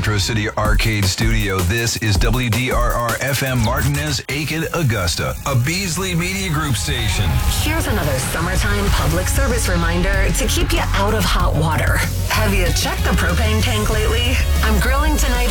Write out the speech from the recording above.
Metro City Arcade Studio, this is WDRR-FM Martinez, Aiken, Augusta, a Beasley Media Group station. Here's another summertime public service reminder to keep you out of hot water. Have you checked the propane tank lately? I'm grilling tonight